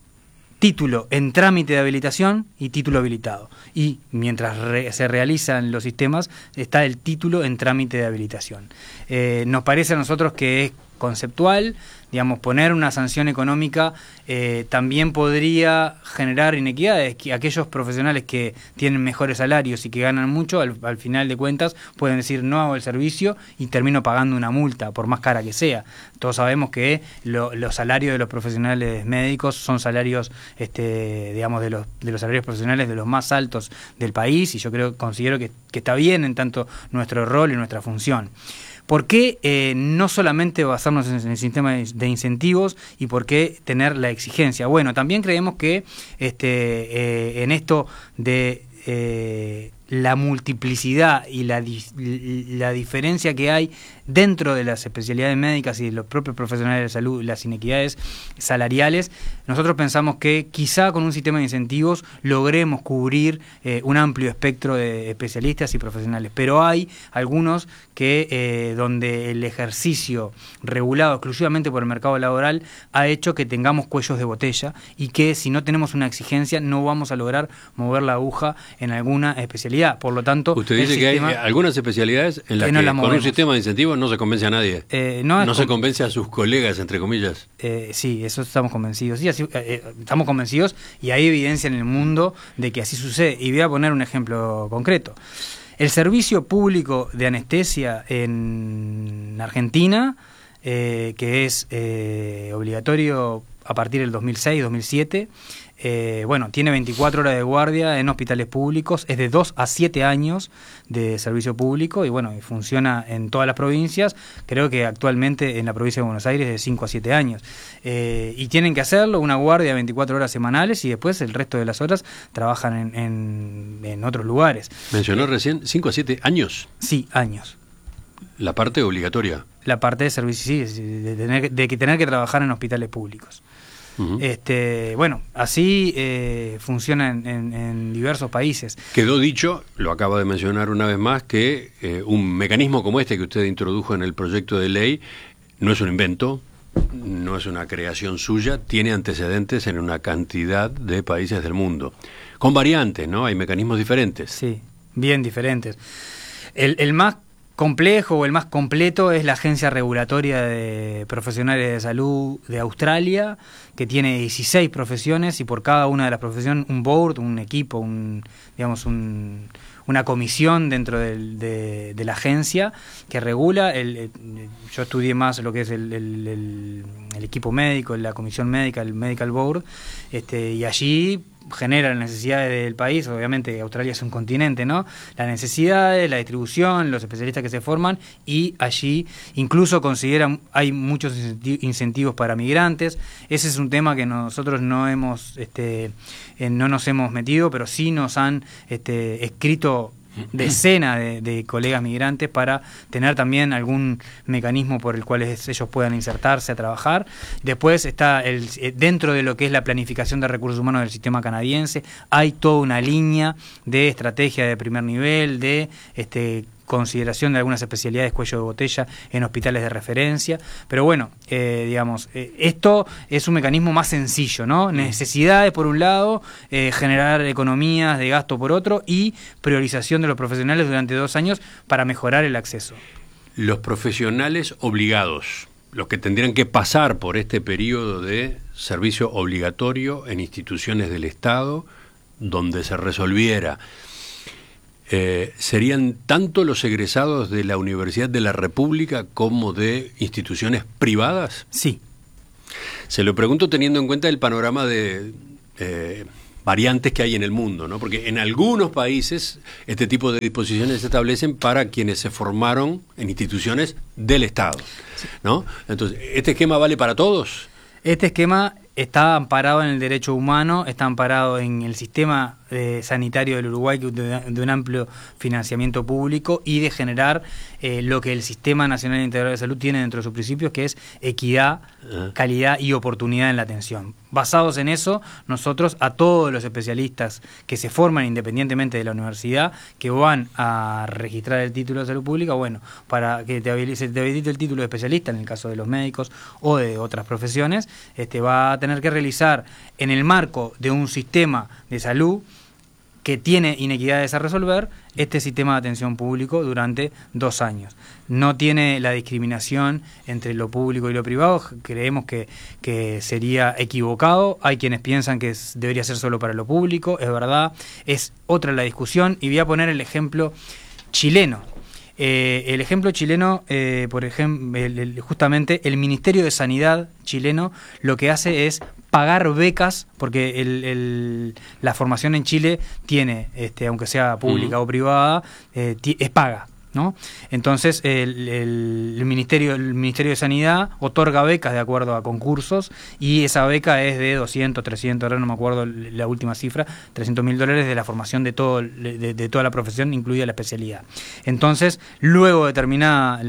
en trámite de habilitación y título habilitado. Y mientras se realizan los sistemas, está el título en trámite de habilitación. Nos parece a nosotros que es conceptual, digamos, poner una sanción económica también podría generar inequidades, que aquellos profesionales que tienen mejores salarios y que ganan mucho, al final de cuentas pueden decir no hago el servicio y termino pagando una multa, por más cara que sea. Todos sabemos que los salarios de los profesionales médicos son salarios, digamos, de los salarios profesionales de los más altos del país, y yo considero que está bien en tanto nuestro rol y nuestra función. ¿Por qué no solamente basarnos en el sistema de incentivos y por qué tener la exigencia? Bueno, también creemos que en esto de la multiplicidad y la diferencia que hay dentro de las especialidades médicas y de los propios profesionales de salud, las inequidades salariales, nosotros pensamos que quizá con un sistema de incentivos logremos cubrir un amplio espectro de especialistas y profesionales, pero hay algunos que donde el ejercicio regulado exclusivamente por el mercado laboral ha hecho que tengamos cuellos de botella y que si no tenemos una exigencia no vamos a lograr mover la aguja en alguna especialidad. Por lo tanto, usted dice que hay algunas especialidades en las que con un sistema de incentivos no se convence a nadie. No se convence a sus colegas, entre comillas. Sí, eso estamos convencidos. Sí, así, estamos convencidos y hay evidencia en el mundo de que así sucede. Y voy a poner un ejemplo concreto. El servicio público de anestesia en Argentina, que es obligatorio a partir del 2006-2007, tiene 24 horas de guardia en hospitales públicos, es de 2 a 7 años de servicio público y funciona en todas las provincias. Creo que actualmente en la provincia de Buenos Aires es de 5 a 7 años. Y tienen que hacerlo, una guardia de 24 horas semanales y después el resto de las horas trabajan en otros lugares. ¿Mencionó recién 5 a 7 años? Sí, años. ¿La parte obligatoria? La parte de servicio, sí, de tener que trabajar en hospitales públicos. Uh-huh. Así funciona en diversos países. Quedó dicho, lo acaba de mencionar una vez más, que un mecanismo como este que usted introdujo en el proyecto de ley no es un invento, no es una creación suya, tiene antecedentes en una cantidad de países del mundo. Con variantes, ¿no? Hay mecanismos diferentes. Sí, bien diferentes. El más complejo o el más completo es la Agencia Regulatoria de Profesionales de Salud de Australia, que tiene 16 profesiones y por cada una de las profesiones un board, un equipo, una una comisión dentro de la agencia que regula. Yo estudié más lo que es el equipo médico, la comisión médica, el Medical Board, y allí genera las necesidades del país. Obviamente Australia es un continente, ¿no? Las necesidades, la distribución, los especialistas que se forman, y allí incluso consideran, hay muchos incentivos para migrantes. Ese es un tema que nosotros no nos hemos metido, pero sí nos han escrito decenas de colegas migrantes para tener también algún mecanismo por el cual ellos puedan insertarse a trabajar. Después está dentro de lo que es la planificación de recursos humanos del sistema canadiense, hay toda una línea de estrategia de primer nivel, de consideración de algunas especialidades cuello de botella en hospitales de referencia, pero bueno, esto es un mecanismo más sencillo, ¿no? Necesidades por un lado, generar economías de gasto por otro, y priorización de los profesionales durante 2 años para mejorar el acceso. Los profesionales obligados, los que tendrían que pasar por este periodo de servicio obligatorio en instituciones del Estado, donde se resolviera, ¿serían tanto los egresados de la Universidad de la República como de instituciones privadas? Sí. Se lo pregunto teniendo en cuenta el panorama de variantes que hay en el mundo, ¿no? Porque en algunos países este tipo de disposiciones se establecen para quienes se formaron en instituciones del Estado, ¿no? Entonces, ¿este esquema vale para todos? Este esquema está amparado en el derecho humano, está amparado en el sistema sanitario del Uruguay, de un amplio financiamiento público y de generar lo que el Sistema Nacional Integral de Salud tiene dentro de sus principios, que es equidad, calidad y oportunidad en la atención. Basados en eso, nosotros a todos los especialistas que se forman independientemente de la universidad, que van a registrar el título de salud pública, bueno, para que te habilite el título de especialista, en el caso de los médicos o de otras profesiones, va a tener que realizar, en el marco de un sistema de salud que tiene inequidades a resolver, este sistema de atención público durante 2 años. No tiene la discriminación entre lo público y lo privado. Creemos que sería equivocado. Hay quienes piensan que debería ser solo para lo público. Es verdad, es otra la discusión. Y voy a poner el ejemplo chileno. El ejemplo chileno, por ejemplo, justamente el Ministerio de Sanidad chileno lo que hace es pagar becas, porque la formación en Chile tiene, aunque sea pública o privada, es paga, ¿no? Entonces el Ministerio de Sanidad otorga becas de acuerdo a concursos, y esa beca es de 200, 300, ahora no me acuerdo la última cifra, $300.000 de la formación de toda la profesión, incluida la especialidad. Entonces, luego de terminada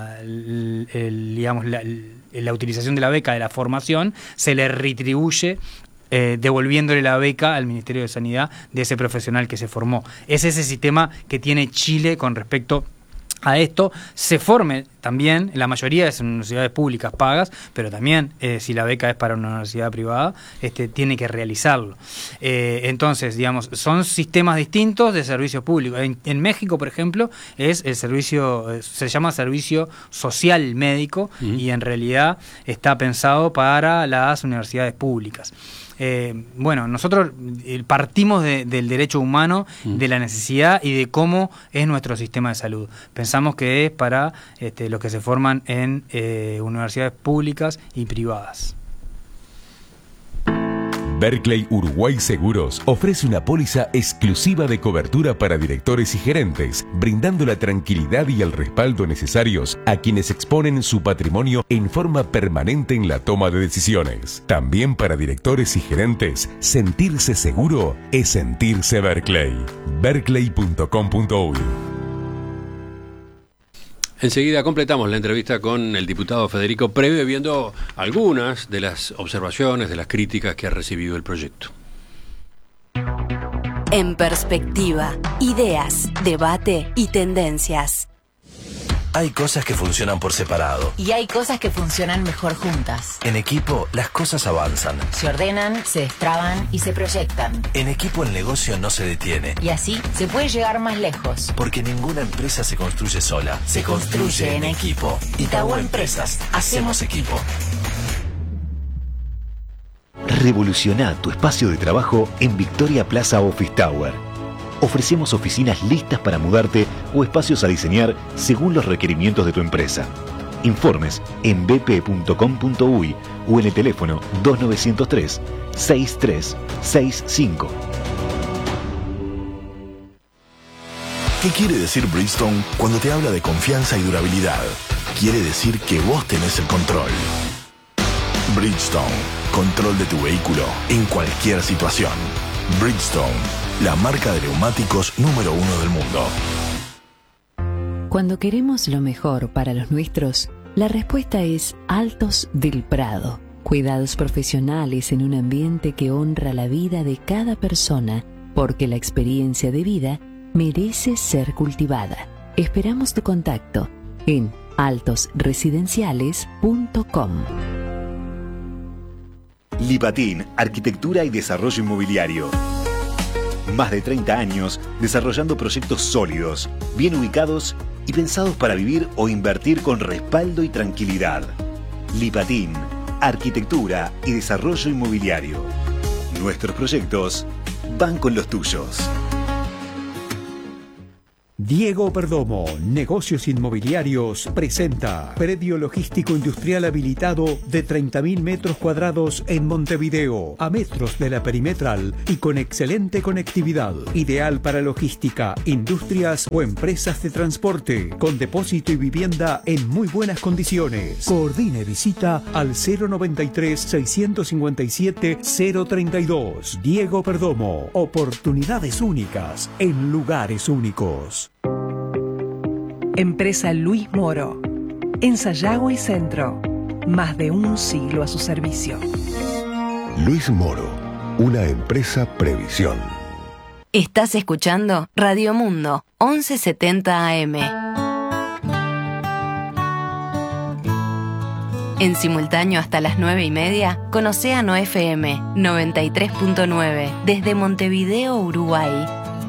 la utilización de la beca de la formación, se le retribuye devolviéndole la beca al Ministerio de Sanidad de ese profesional que se formó. Es ese sistema que tiene Chile con respecto a esto. Se forme también, la mayoría es en universidades públicas pagas, pero también si la beca es para una universidad privada, tiene que realizarlo. Entonces, son sistemas distintos de servicios públicos. En México, por ejemplo, es el servicio, se llama servicio social médico, y en realidad está pensado para las universidades públicas. Nosotros partimos del derecho humano, de la necesidad y de cómo es nuestro sistema de salud. Pensamos que es para los que se forman en universidades públicas y privadas. Berkley Uruguay Seguros ofrece una póliza exclusiva de cobertura para directores y gerentes, brindando la tranquilidad y el respaldo necesarios a quienes exponen su patrimonio en forma permanente en la toma de decisiones. También para directores y gerentes, sentirse seguro es sentirse Berkley. Berkley.com.uy. Enseguida completamos la entrevista con el diputado Federico Preve, viendo algunas de las observaciones, de las críticas que ha recibido el proyecto. En perspectiva, ideas, debate y tendencias. Hay cosas que funcionan por separado. Y hay cosas que funcionan mejor juntas. En equipo, las cosas avanzan. Se ordenan, se destraban y se proyectan. En equipo, el negocio no se detiene. Y así se puede llegar más lejos. Porque ninguna empresa se construye sola. Se construye en equipo. Itaú Empresas. Hacemos equipo. Revoluciona tu espacio de trabajo en Victoria Plaza Office Tower. Ofrecemos oficinas listas para mudarte o espacios a diseñar según los requerimientos de tu empresa. Informes en bp.com.uy o en el teléfono 2903-6365. ¿Qué quiere decir Bridgestone cuando te habla de confianza y durabilidad? Quiere decir que vos tenés el control. Bridgestone, control de tu vehículo en cualquier situación. Bridgestone, la marca de neumáticos número 1 del mundo. Cuando queremos lo mejor para los nuestros, la respuesta es Altos del Prado. Cuidados profesionales en un ambiente que honra la vida de cada persona, porque la experiencia de vida merece ser cultivada. Esperamos tu contacto en altosresidenciales.com. Lipatín, Arquitectura y Desarrollo Inmobiliario. Más de 30 años desarrollando proyectos sólidos, bien ubicados y pensados para vivir o invertir con respaldo y tranquilidad. Lipatín, Arquitectura y Desarrollo Inmobiliario. Nuestros proyectos van con los tuyos. Diego Perdomo, Negocios Inmobiliarios, presenta predio logístico industrial habilitado de 30.000 metros cuadrados en Montevideo, a metros de la perimetral y con excelente conectividad. Ideal para logística, industrias o empresas de transporte, con depósito y vivienda en muy buenas condiciones. Coordine visita al 093-657-032. Diego Perdomo, oportunidades únicas en lugares únicos. Empresa Luis Moro. En Sayago y Centro. Más de un siglo a su servicio. Luis Moro, una empresa Previsión. Estás escuchando Radio Mundo, 1170 AM. En simultáneo hasta las 9:30, con Océano FM 93.9, desde Montevideo, Uruguay.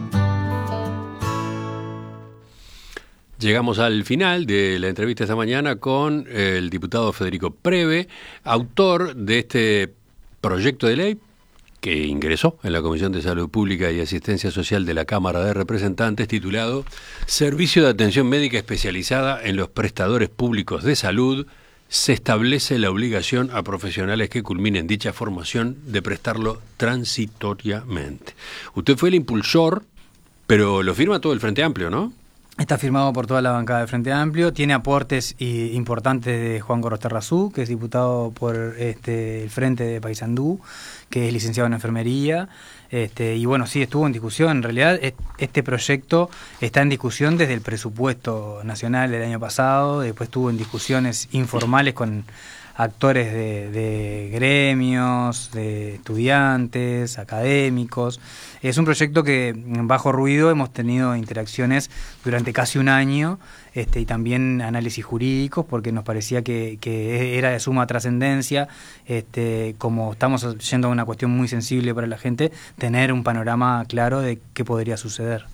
Llegamos al final de la entrevista esta mañana con el diputado Federico Preve, autor de este proyecto de ley que ingresó en la Comisión de Salud Pública y Asistencia Social de la Cámara de Representantes, titulado Servicio de Atención Médica Especializada en los Prestadores Públicos de Salud. Se establece la obligación a profesionales que culminen dicha formación de prestarlo transitoriamente. Usted fue el impulsor, pero lo firma todo el Frente Amplio, ¿no? Está firmado por toda la bancada del Frente Amplio, tiene aportes importantes de Juan Gorosterrazú, que es diputado por el Frente de Paysandú, que es licenciado en enfermería, y bueno, sí, estuvo en discusión. En realidad, este proyecto está en discusión desde el presupuesto nacional del año pasado, después estuvo en discusiones informales con actores de gremios, de estudiantes, académicos. Es un proyecto que, bajo ruido, hemos tenido interacciones durante casi un año, y también análisis jurídicos, porque nos parecía que era de suma trascendencia, como estamos yendo a una cuestión muy sensible para la gente, tener un panorama claro de qué podría suceder.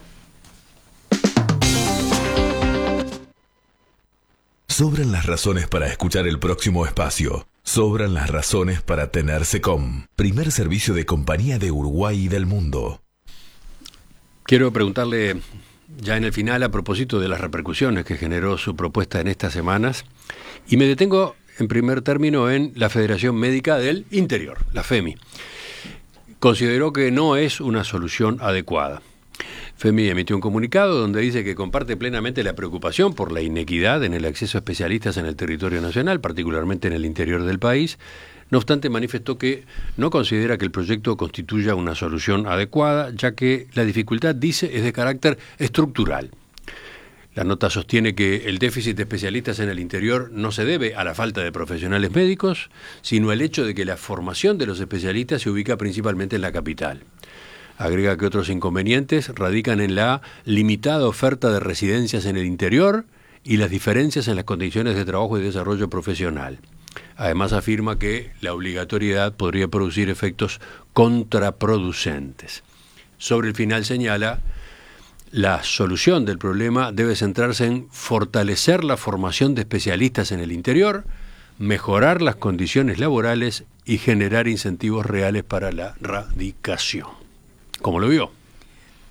Sobran las razones para escuchar el próximo espacio. Sobran las razones para tener SECOM, primer servicio de compañía de Uruguay y del mundo. Quiero preguntarle ya en el final a propósito de las repercusiones que generó su propuesta en estas semanas, y me detengo en primer término en la Federación Médica del Interior, la FEMI. Consideró que no es una solución adecuada. FEMI emitió un comunicado donde dice que comparte plenamente la preocupación por la inequidad en el acceso a especialistas en el territorio nacional, particularmente en el interior del país. No obstante, manifestó que no considera que el proyecto constituya una solución adecuada, ya que la dificultad, dice, es de carácter estructural. La nota sostiene que el déficit de especialistas en el interior no se debe a la falta de profesionales médicos, sino al hecho de que la formación de los especialistas se ubica principalmente en la capital. Agrega que otros inconvenientes radican en la limitada oferta de residencias en el interior y las diferencias en las condiciones de trabajo y desarrollo profesional. Además, afirma que la obligatoriedad podría producir efectos contraproducentes. Sobre el final señala, la solución del problema debe centrarse en fortalecer la formación de especialistas en el interior, mejorar las condiciones laborales y generar incentivos reales para la radicación. ¿Cómo lo vio?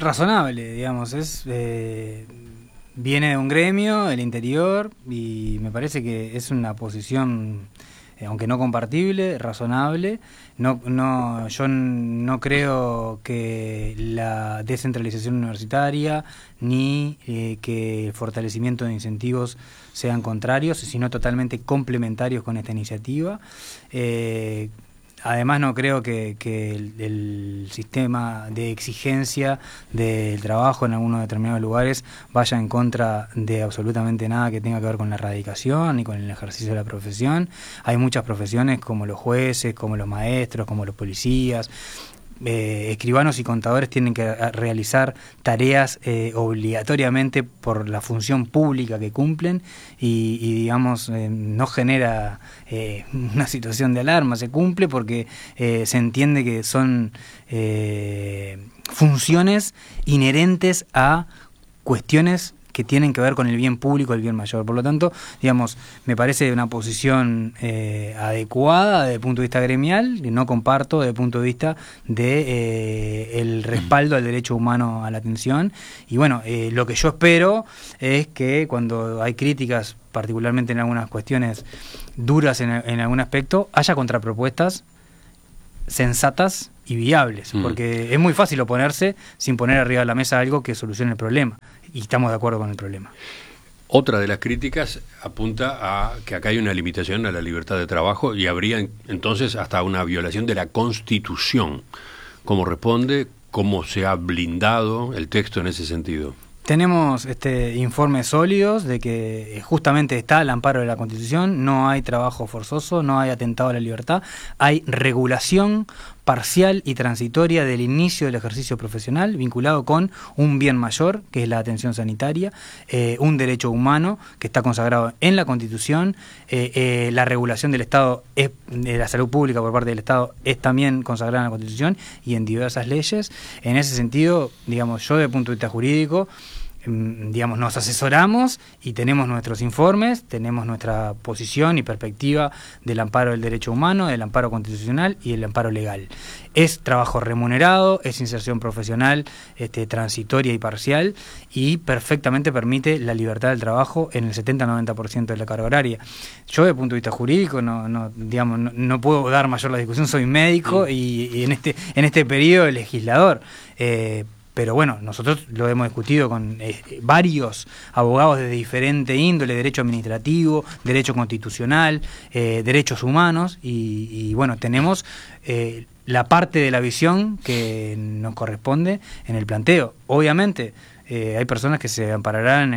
razonable, digamos, viene de un gremio, el interior, y me parece que es una posición, aunque no compartible, razonable. Yo no creo que la descentralización universitaria ni que el fortalecimiento de incentivos sean contrarios, sino totalmente complementarios con esta iniciativa. Además, no creo que el sistema de exigencia del trabajo en algunos determinados lugares vaya en contra de absolutamente nada que tenga que ver con la erradicación ni con el ejercicio de la profesión. Hay muchas profesiones como los jueces, como los maestros, como los policías. Escribanos y contadores tienen que realizar tareas obligatoriamente por la función pública que cumplen y digamos, no genera una situación de alarma, se cumple porque se entiende que son funciones inherentes a cuestiones que tienen que ver con el bien público, el bien mayor. Por lo tanto, digamos, me parece una posición adecuada desde el punto de vista gremial, que no comparto desde el punto de vista de el respaldo al derecho humano a la atención. Y bueno, lo que yo espero es que cuando hay críticas, particularmente en algunas cuestiones duras en algún aspecto, haya contrapropuestas sensatas y viables, porque es muy fácil oponerse sin poner arriba de la mesa algo que solucione el problema, y estamos de acuerdo con el problema. Otra de las críticas apunta a que acá hay una limitación a la libertad de trabajo y habría entonces hasta una violación de la Constitución. ¿Cómo responde? ¿Cómo se ha blindado el texto en ese sentido? Tenemos informes sólidos de que justamente está al amparo de la Constitución, no hay trabajo forzoso, no hay atentado a la libertad, hay regulación parcial y transitoria del inicio del ejercicio profesional vinculado con un bien mayor, que es la atención sanitaria, un derecho humano que está consagrado en la Constitución, la regulación del Estado, de la salud pública por parte del Estado es también consagrada en la Constitución y en diversas leyes. En ese sentido, digamos, yo desde el punto de vista jurídico, digamos, nos asesoramos y tenemos nuestros informes, tenemos nuestra posición y perspectiva del amparo del derecho humano, del amparo constitucional y del amparo legal. Es trabajo remunerado, es inserción profesional transitoria y parcial, y perfectamente permite la libertad del trabajo en el 70-90% de la carga horaria. Yo, desde el punto de vista jurídico, no puedo dar mayor la discusión, soy médico y en este periodo legislador. Pero bueno, nosotros lo hemos discutido con varios abogados de diferente índole, derecho administrativo, derecho constitucional, derechos humanos, y bueno, tenemos la parte de la visión que nos corresponde en el planteo. Obviamente, hay personas que se ampararán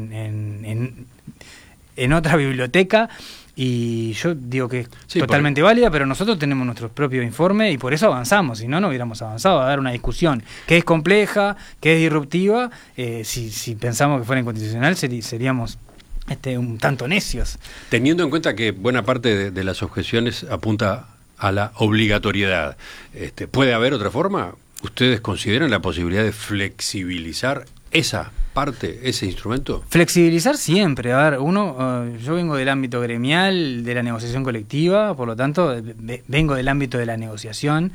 en otra biblioteca, y yo digo que es totalmente válida, pero nosotros tenemos nuestro propio informe y por eso avanzamos, si no, no hubiéramos avanzado. A dar una discusión que es compleja, que es disruptiva, si pensamos que fuera inconstitucional seríamos un tanto necios. Teniendo en cuenta que buena parte de las objeciones apunta a la obligatoriedad, ¿puede haber otra forma? ¿Ustedes consideran la posibilidad de flexibilizar esa parte, ese instrumento? Flexibilizar siempre. A ver, yo vengo del ámbito gremial, de la negociación colectiva, por lo tanto, vengo del ámbito de la negociación,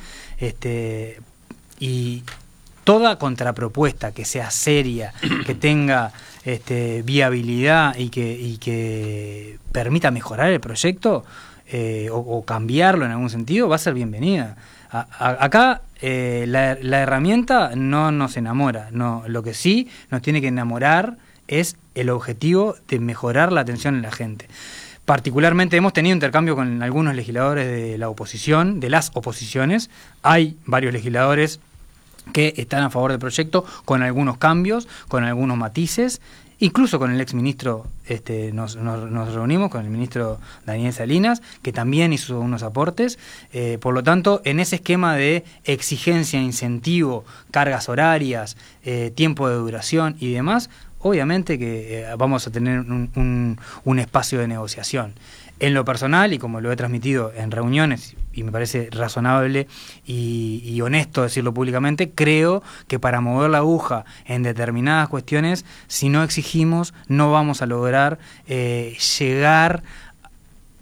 y toda contrapropuesta que sea seria, que tenga viabilidad y que permita mejorar el proyecto o cambiarlo en algún sentido, va a ser bienvenida. Acá la herramienta no nos enamora, no, lo que sí nos tiene que enamorar es el objetivo de mejorar la atención en la gente. Particularmente hemos tenido intercambio con algunos legisladores de la oposición, de las oposiciones. Hay varios legisladores que están a favor del proyecto con algunos cambios, con algunos matices. Incluso con el exministro nos reunimos, con el ministro Daniel Salinas, que también hizo unos aportes. Por lo tanto, en ese esquema de exigencia, incentivo, cargas horarias, tiempo de duración y demás, obviamente que vamos a tener un espacio de negociación. En lo personal, y como lo he transmitido en reuniones, y me parece razonable y honesto decirlo públicamente, creo que para mover la aguja en determinadas cuestiones, si no exigimos, no vamos a lograr llegar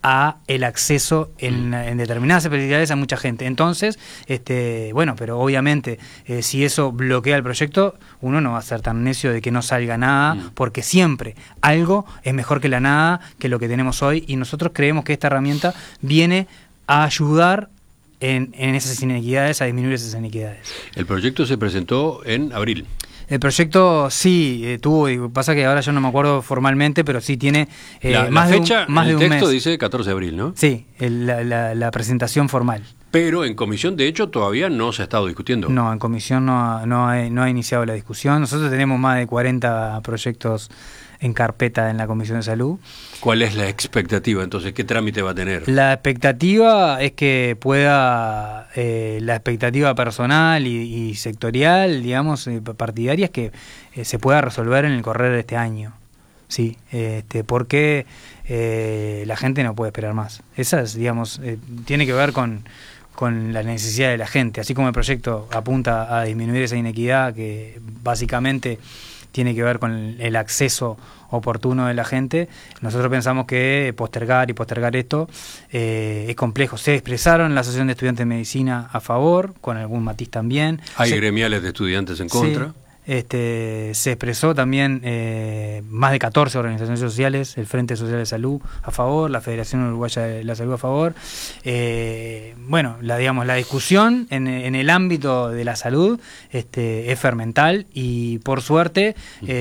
a el acceso en determinadas especialidades a mucha gente. Entonces, bueno, pero obviamente si eso bloquea el proyecto, uno no va a ser tan necio de que no salga nada, porque siempre algo es mejor que la nada, que lo que tenemos hoy, y nosotros creemos que esta herramienta viene a ayudar en esas inequidades, a disminuir esas inequidades. El proyecto se presentó en abril. El proyecto sí tuvo, pasa que ahora yo no me acuerdo formalmente, pero sí tiene la fecha, más de un mes. El texto dice 14 de abril, ¿no? Sí, la presentación formal. Pero en comisión, de hecho, todavía no se ha estado discutiendo. No, en comisión no ha iniciado la discusión. Nosotros tenemos más de 40 proyectos en carpeta en la Comisión de Salud. ¿Cuál es la expectativa entonces? ¿Qué trámite va a tener? La expectativa es que pueda, la expectativa personal y sectorial, digamos, partidaria, es que se pueda resolver en el correr de este año. Sí, porque la gente no puede esperar más. Esa es, digamos, tiene que ver con la necesidad de la gente. Así como el proyecto apunta a disminuir esa inequidad que básicamente tiene que ver con el acceso oportuno de la gente, nosotros pensamos que postergar esto es complejo. Se expresaron en la Asociación de Estudiantes de Medicina a favor, con algún matiz también. Hay gremiales de estudiantes en contra. Se expresó también más de 14 organizaciones sociales, el Frente Social de Salud a favor, la Federación Uruguaya de la Salud a favor. Bueno, la discusión en el ámbito de la salud es fermental, y por suerte